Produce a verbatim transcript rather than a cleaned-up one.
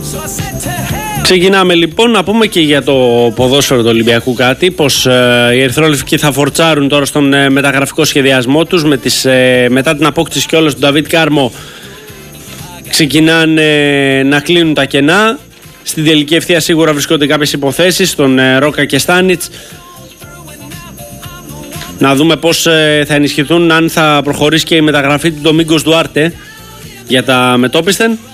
Ξεκινάμε λοιπόν να πούμε και για το ποδόσφαιρο του Ολυμπιακού κάτι, πως ε, οι ερυθρόλευκοι θα φορτσάρουν τώρα στον ε, μεταγραφικό σχεδιασμό τους με τις, ε, μετά την απόκτηση κιόλας του Νταβίτ Κάρμο ξεκινάνε ε, να κλείνουν τα κενά. Στην τελική ευθεία σίγουρα βρισκόνται κάποιες υποθέσεις στον ε, Ρόκα και Στάνιτς. Να δούμε πώς ε, θα ενισχυθούν, αν θα προχωρήσει και η μεταγραφή του Ντομίγκος Ντουάρτε για τα μετόπισθεν.